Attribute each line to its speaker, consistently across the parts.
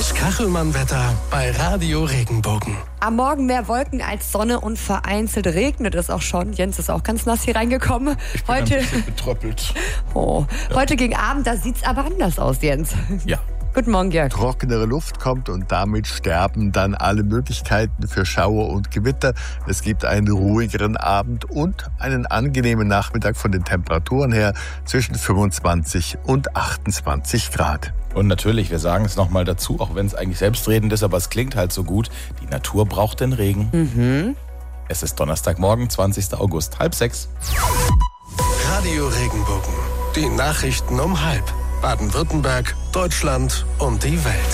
Speaker 1: Das Kachelmann-Wetter bei Radio Regenbogen.
Speaker 2: Am Morgen mehr Wolken als Sonne und vereinzelt regnet es auch schon. Jens ist auch ganz nass hier reingekommen.
Speaker 3: Ich bin ein bisschen betröppelt.
Speaker 2: Heute gegen Abend, da sieht's aber anders aus, Jens.
Speaker 3: Ja.
Speaker 2: Guten Morgen, Jörg.
Speaker 4: Trockenere Luft kommt und damit sterben dann alle Möglichkeiten für Schauer und Gewitter. Es gibt einen ruhigeren Abend und einen angenehmen Nachmittag von den Temperaturen her zwischen 25 und 28 Grad.
Speaker 3: Und natürlich, wir sagen es nochmal dazu, auch wenn es eigentlich selbstredend ist, aber es klingt halt so gut, die Natur braucht den Regen. Es ist Donnerstagmorgen, 20. August, 5:30.
Speaker 1: Radio Regenbogen. Die Nachrichten um 5. Baden-Württemberg, Deutschland und die Welt.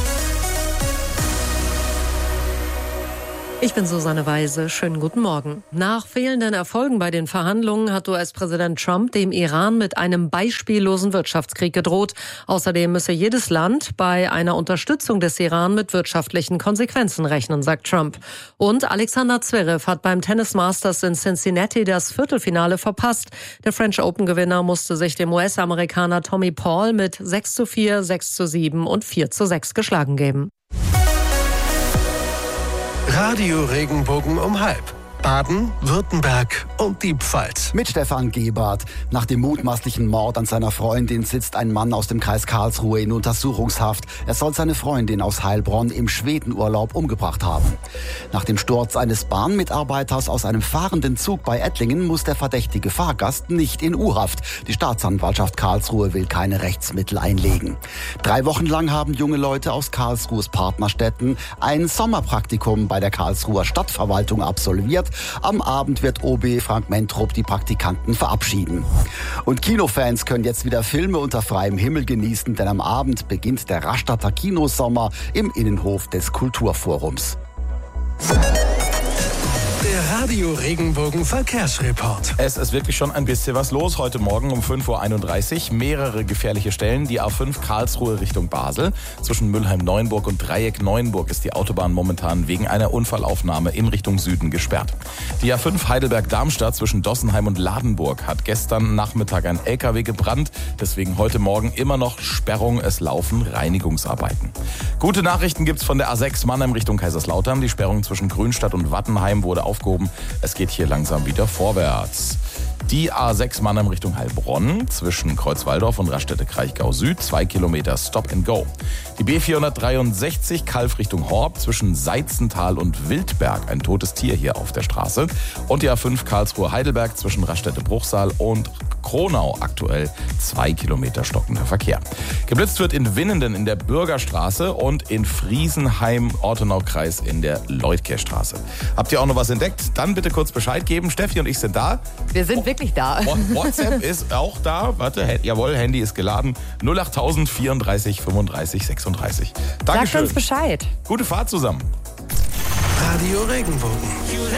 Speaker 5: Ich bin Susanne Weise. Schönen guten Morgen. Nach fehlenden Erfolgen bei den Verhandlungen hat US-Präsident Trump dem Iran mit einem beispiellosen Wirtschaftskrieg gedroht. Außerdem müsse jedes Land bei einer Unterstützung des Iran mit wirtschaftlichen Konsequenzen rechnen, sagt Trump. Und Alexander Zverev hat beim Tennis Masters in Cincinnati das Viertelfinale verpasst. Der French Open-Gewinner musste sich dem US-Amerikaner Tommy Paul mit 6:4, 6:7 und 4:6 geschlagen geben.
Speaker 1: Radio Regenbogen um 5. Baden, Württemberg und die Pfalz.
Speaker 6: Mit Stefan Gebhardt. Nach dem mutmaßlichen Mord an seiner Freundin sitzt ein Mann aus dem Kreis Karlsruhe in Untersuchungshaft. Er soll seine Freundin aus Heilbronn im Schwedenurlaub umgebracht haben. Nach dem Sturz eines Bahnmitarbeiters aus einem fahrenden Zug bei Ettlingen muss der verdächtige Fahrgast nicht in U-Haft. Die Staatsanwaltschaft Karlsruhe will keine Rechtsmittel einlegen. 3 Wochen lang haben junge Leute aus Karlsruhes Partnerstädten ein Sommerpraktikum bei der Karlsruher Stadtverwaltung absolviert. Am Abend wird OB Frank Mentrup die Praktikanten verabschieden. Und Kinofans können jetzt wieder Filme unter freiem Himmel genießen, denn am Abend beginnt der Rastatter Kinosommer im Innenhof des Kulturforums.
Speaker 1: Der Radio Regenbogen Verkehrsreport.
Speaker 3: Es ist wirklich schon ein bisschen was los heute Morgen um 5:31 Uhr. Mehrere gefährliche Stellen. Die A5 Karlsruhe Richtung Basel. Zwischen Mülheim-Neuenburg und Dreieck Neuenburg ist die Autobahn momentan wegen einer Unfallaufnahme in Richtung Süden gesperrt. Die A5 Heidelberg-Darmstadt zwischen Dossenheim und Ladenburg hat gestern Nachmittag ein LKW gebrannt. Deswegen heute Morgen immer noch Sperrung. Es laufen Reinigungsarbeiten. Gute Nachrichten gibt's von der A6 Mannheim Richtung Kaiserslautern. Die Sperrung zwischen Grünstadt und Wattenheim wurde aufgehoben. Es geht hier langsam wieder vorwärts. Die A6 Mannheim Richtung Heilbronn zwischen Kreuzwaldorf und Raststätte-Kraichgau Süd 2 Kilometer Stop and Go. Die B463 Kalf Richtung Horb zwischen Seizental und Wildberg, ein totes Tier hier auf der Straße. Und die A5 Karlsruhe Heidelberg zwischen Raststätte-Bruchsal und Kronau aktuell 2 Kilometer stockender Verkehr. Geblitzt wird in Winnenden in der Bürgerstraße und in Friesenheim-Ortenau-Kreis in der Leutkehrstraße. Habt ihr auch noch was entdeckt? Dann bitte kurz Bescheid geben. Steffi und ich sind da.
Speaker 2: Wir sind wirklich da.
Speaker 3: WhatsApp ist auch da. Warte, jawohl, Handy ist geladen. 08000 34 35 36. Dankeschön.
Speaker 2: Sagt uns Bescheid.
Speaker 3: Gute Fahrt zusammen.
Speaker 1: Radio Regenbogen.